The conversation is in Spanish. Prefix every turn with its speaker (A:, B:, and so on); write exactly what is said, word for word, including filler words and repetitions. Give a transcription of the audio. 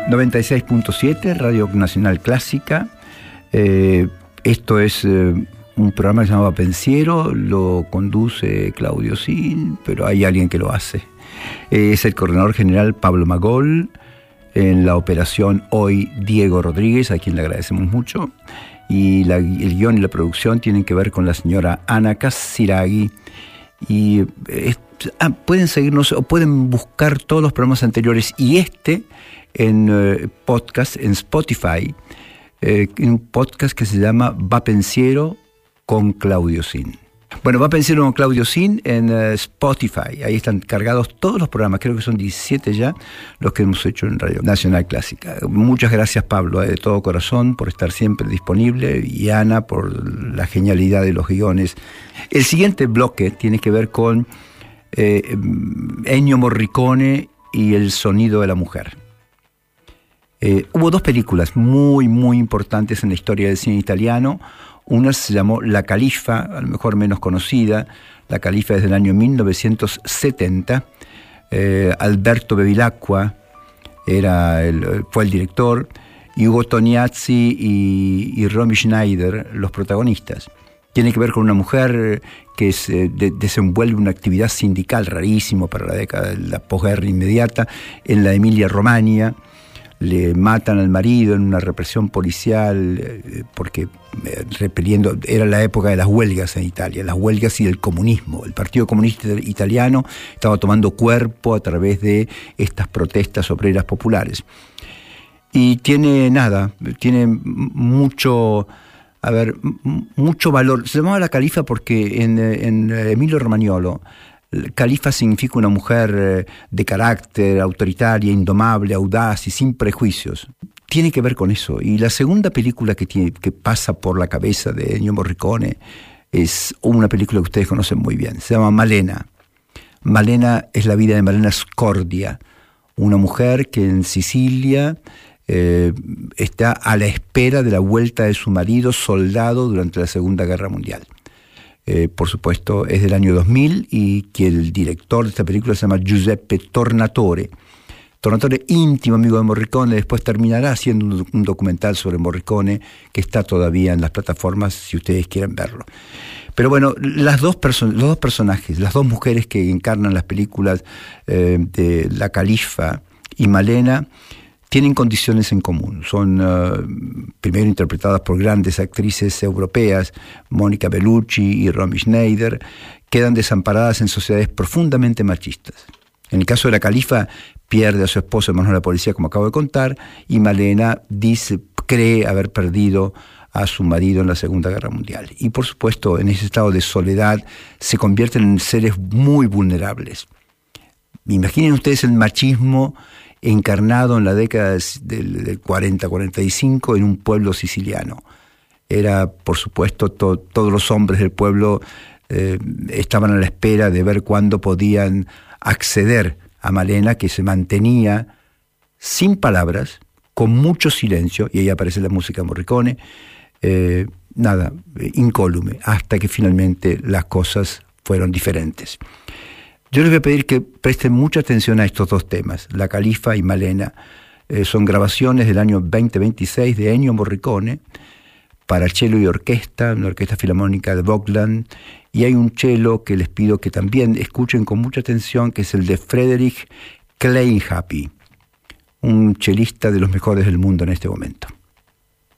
A: noventa y seis punto siete, Radio Nacional Clásica. Eh, esto es eh, un programa que se llama Pensiero, lo conduce Claudio Sin, pero hay alguien que lo hace. Eh, es el coordinador general Pablo Magol, en la operación hoy Diego Rodríguez, a quien le agradecemos mucho, y la, el guión y la producción tienen que ver con la señora Ana Casiraghi. Y eh, ah, pueden seguirnos o pueden buscar todos los programas anteriores y este en eh, podcast, en Spotify, eh, en un podcast que se llama Va Pensiero con Claudio Sin. Bueno, Va Pensiero con Claudio Sin en uh, Spotify. Ahí están cargados todos los programas, creo que son diecisiete ya los que hemos hecho en Radio Nacional Clásica. Muchas gracias, Pablo, eh, de todo corazón, por estar siempre disponible, y Ana por la genialidad de los guiones. El siguiente bloque tiene que ver con eh, Ennio Morricone y el sonido de la mujer. Eh, hubo dos películas muy, muy importantes en la historia del cine italiano. Una se llamó La Califa, a lo mejor menos conocida. La Califa es del año mil novecientos setenta. Eh, Alberto Bevilacqua era el, fue el director, y Ugo Tognazzi y, y Romy Schneider los protagonistas. Tiene que ver con una mujer que se de, desenvuelve una actividad sindical rarísimo para la década de la posguerra inmediata en la Emilia-Romagna. Le matan al marido en una represión policial eh, porque eh, repeliendo, era la época de las huelgas en Italia, las huelgas y el comunismo. El Partido Comunista Italiano estaba tomando cuerpo a través de estas protestas obreras populares. Y tiene nada, tiene mucho, a ver, mucho valor. Se llamaba La Califa porque en, en Emilio Romagnolo, Califa significa una mujer de carácter, autoritaria, indomable, audaz y sin prejuicios. Tiene que ver con eso. Y la segunda película que, tiene, que pasa por la cabeza de Ennio Morricone es una película que ustedes conocen muy bien. Se llama Malena. Malena es la vida de Malena Scordia, una mujer que en Sicilia eh, está a la espera de la vuelta de su marido soldado durante la Segunda Guerra Mundial. Eh, por supuesto, es del año dos mil y que el director de esta película se llama Giuseppe Tornatore. Tornatore, íntimo amigo de Morricone, después terminará haciendo un, un documental sobre Morricone que está todavía en las plataformas si ustedes quieren verlo. Pero bueno, las dos perso- los dos personajes, las dos mujeres que encarnan las películas eh, de La Califa y Malena, tienen condiciones en común. Son uh, primero interpretadas por grandes actrices europeas, Mónica Bellucci y Romy Schneider. Quedan desamparadas en sociedades profundamente machistas. En el caso de La Califa, pierde a su esposo en manos de la policía, como acabo de contar, y Malena dice, cree haber perdido a su marido en la Segunda Guerra Mundial. Y por supuesto, en ese estado de soledad, se convierten en seres muy vulnerables. Imaginen ustedes el machismo encarnado en la década del, del cuarenta cuarenta y cinco en un pueblo siciliano. Era, por supuesto, to, todos los hombres del pueblo eh, estaban a la espera de ver cuándo podían acceder a Malena, que se mantenía sin palabras, con mucho silencio, y ahí aparece la música de Morricone, eh, nada, incólume, hasta que finalmente las cosas fueron diferentes. Yo les voy a pedir que presten mucha atención a estos dos temas, La Califa y Malena. Eh, son grabaciones del año veinte veintiséis de Ennio Morricone para cello y orquesta, una orquesta filarmónica de Vogtland, y hay un cello que les pido que también escuchen con mucha atención, que es el de Frederick Kleinhappy, un chelista de los mejores del mundo en este momento.